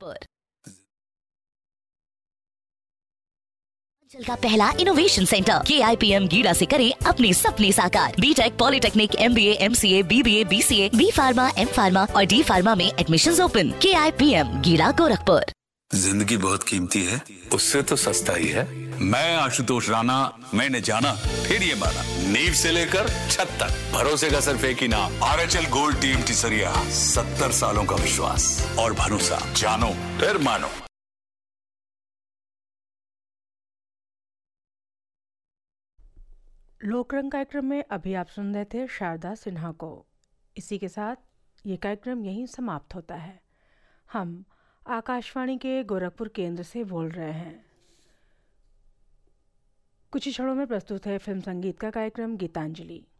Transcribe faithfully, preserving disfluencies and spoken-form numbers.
गोरखपुर। का पहला innovation centre के आई पी एम गीड़ा से करें अपने सपने साकार। बीटेक, पॉलिटेक्निक, एम बी ए, एम सी ए, बी बी ए, बी सी ए, बी फार्मा, एम फार्मा और डी फार्मा में एडमिशंस ओपन। के आई पी एम गीड़ा, गोरखपुर। जिंदगी बहुत कीमती है, उससे तो सस्ता ही है। मैं आशुतोष राणा, मैंने जाना फिर ये माना, नींव से लेकर छत तक भरोसे का सिर्फ एक ही नाम, R H L gold team टिसरिया। सत्तर सालों का विश्वास और भरोसा, जानो फिर मानो। लोकरंग कार्यक्रम में अभी आप सुन रहे थे शारदा सिन्हा को। इसी के साथ ये कार्यक्रम यहीं समाप्त होता है। हम आकाशवाणी के गोरखपुर केंद्र से बोल रहे हैं। कुछ ही क्षणों में प्रस्तुत है फिल्म संगीत का कार्यक्रम गीतांजलि।